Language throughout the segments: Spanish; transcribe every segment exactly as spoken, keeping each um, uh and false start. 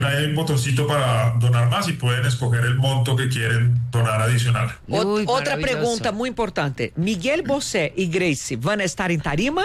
hay un botoncito para donar más y pueden escoger el monto que quieren donar adicional. Uy, otra pregunta muy importante. ¿Miguel Bosé y Gracie van a estar en tarima?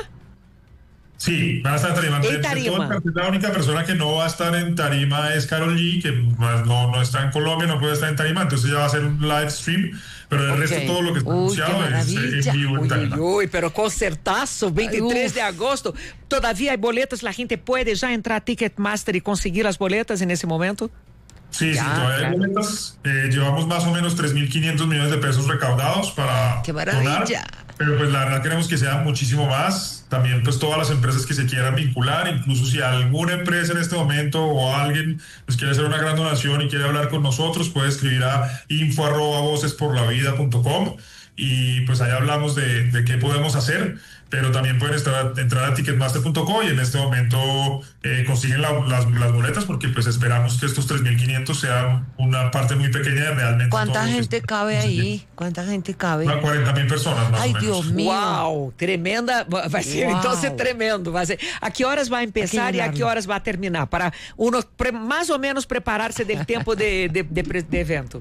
Sí, van a estar en tarima. En tarima. De, de la única persona que no va a estar en tarima es Karol G, que no, no está en Colombia, no puede estar en tarima, entonces ya va a hacer un live stream, pero el okay. resto todo lo que está uy, anunciado es en vivo en tarima. Uy, uy, pero concertazo, veintitrés de agosto. ¿Todavía hay boletas? ¿La gente puede ya entrar a Ticketmaster y conseguir las boletas en ese momento? Sí, ya, sí, todavía claro. hay boletas. Eh, llevamos más o menos tres mil quinientos millones de pesos recaudados para ¡qué maravilla! Donar, pero pues la verdad queremos que sea muchísimo más. También pues todas las empresas que se quieran vincular, incluso si alguna empresa en este momento o alguien pues quiere hacer una gran donación y quiere hablar con nosotros, puede escribir a info arroba voces por la vida punto com y pues ahí hablamos de, de qué podemos hacer. Pero también pueden estar, entrar a ticketmaster punto com y en este momento eh, consiguen la, las, las boletas porque pues esperamos que estos tres mil quinientos sean una parte muy pequeña de realmente. ¿Cuánta gente cabe ahí? ¿Cuánta gente cabe? cuarenta mil personas más Ay, o menos. Dios mío. Wow, tremenda, vai ser wow. Entonces tremendo. Vai ser. ¿A qué horas va a empezar y a qué horas va a terminar? Para uno pre, más o menos prepararse del tiempo de, de, de, de, de evento.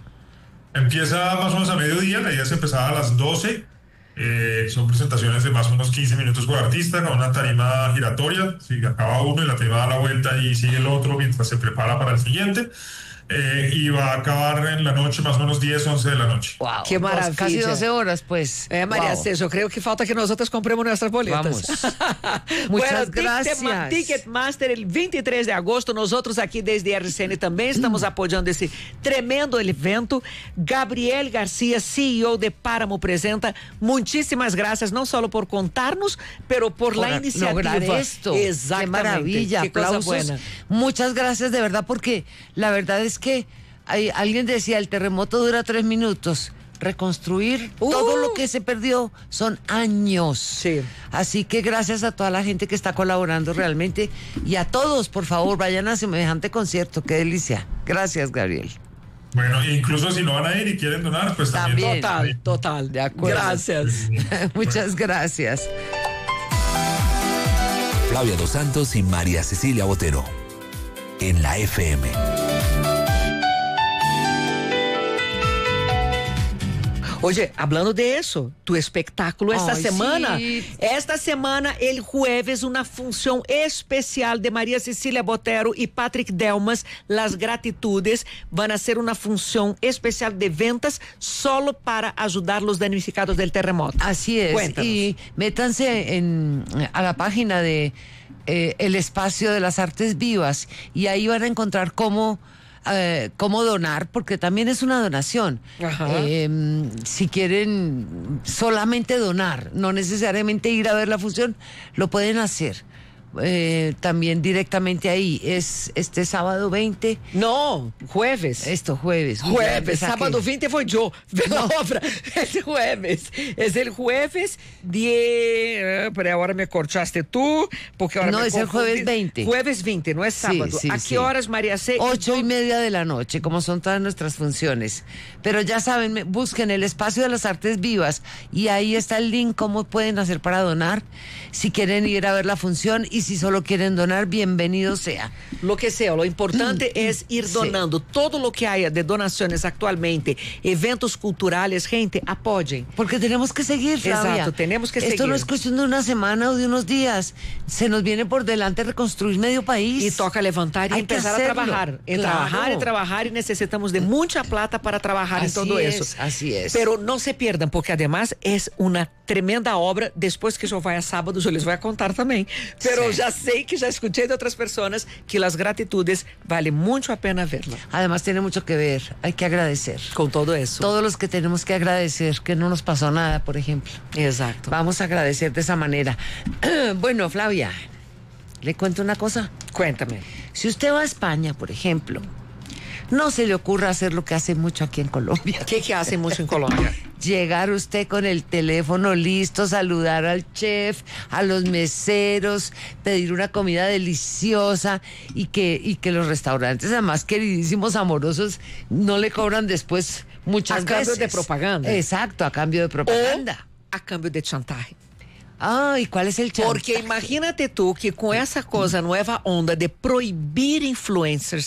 Empieza más o menos a mediodía, la idea es empezar a las doce. Eh, son presentaciones de más o menos quince minutos por artista con una tarima giratoria, si acaba uno y la tarima da la vuelta y sigue el otro mientras se prepara para el siguiente. Eh, y va a acabar en la noche más o menos diez, once de la noche. Wow, qué maravilla. Casi doce horas, pues. Eh, María wow. César, creo que falta que nosotros compremos nuestras boletas. Vamos. Muchas bueno, gracias. Ticketmaster, el veintitrés de agosto, nosotros aquí desde R C N também estamos apoyando esse tremendo evento. Gabriel García, C E O de Páramo, presenta. Muchísimas gracias, no solo por contarnos, pero por, por la iniciativa. Esto. Exactamente. Qué maravilla, qué aplausos. Buena. Muchas gracias de verdad, porque la verdad es que hay, alguien decía, el terremoto dura tres minutos. Reconstruir uh. todo lo que se perdió son años. Sí. Así que gracias a toda la gente que está colaborando realmente y a todos, por favor, vayan a semejante concierto. Qué delicia. Gracias, Gabriel. Bueno, incluso si no van a ir y quieren donar, pues también. también. Total, total. De acuerdo. Gracias. Muchas gracias. Flavia Dos Santos y María Cecilia Botero en la F M. Oye, hablando de eso, tu espectáculo esta Ay, semana, sí. esta semana, el jueves, una función especial de María Cecilia Botero y Patrick Delmas, Las Gratitudes, van a hacer una función especial de ventas solo para ayudar los damnificados del terremoto. Así es. Cuéntanos. Y métanse en, a la página de eh, el Espacio de las Artes Vivas y ahí van a encontrar cómo Eh, cómo donar, porque también es una donación. Eh, si quieren solamente donar, no necesariamente ir a ver la función, lo pueden hacer. Eh, también directamente ahí. Es este sábado veinte. No, jueves. Esto, jueves. Jueves, sábado veinte fue yo, pela no. obra. Es jueves. Es el jueves de... Pero ahora me corchaste tú, porque ahora No, me es el jueves veinte. Jueves veinte, no es sábado. Sí, sí, ¿A sí. qué horas, María C? Ocho y media de la noche, como son todas nuestras funciones. Pero ya saben, busquen el Espacio de las Artes Vivas y ahí está el link, cómo pueden hacer para donar. Si quieren ir a ver la función y si solo quieren donar, bienvenido sea. Lo que sea, lo importante Mm, es ir donando. sí. Todo lo que haya de donaciones actualmente, eventos culturales, gente, apoyen. Porque tenemos que seguir, Flavia. Exacto, tenemos que Esto seguir. no es cuestión de una semana o de unos días. Se nos viene por delante reconstruir medio país. Y toca levantar y Hay que empezar a hacerlo. trabajar. En Claro. trabajar y trabajar y necesitamos de mucha plata para trabajar Así en todo es, eso. así es. Pero no se pierdan, porque además es una tremenda obra. Después que yo vaya sábado, yo les voy a contar también. Pero Sí. ya sé que ya escuché de otras personas que Las Gratitudes vale mucho a pena verla. Además tiene mucho que ver. Hay que agradecer. Con todo eso. Todos los que tenemos que agradecer que no nos pasó nada, por ejemplo. Exacto. Vamos a agradecer de esa manera. Bueno, Flavia, le cuento una cosa. Cuéntame. Si usted va a España, por ejemplo, no se le ocurra hacer lo que hace mucho aquí en Colombia. ¿Qué que hace mucho en Colombia? Llegar usted con el teléfono listo, saludar al chef, a los meseros, pedir una comida deliciosa y que, y que los restaurantes, además queridísimos, amorosos, no le cobran después muchas A cambio veces. de propaganda. Exacto, a cambio de propaganda. A cambio de chantaje. Ah, ¿y cuál es el chantaje? Porque imagínate tú que con esa cosa nueva onda de prohibir influencers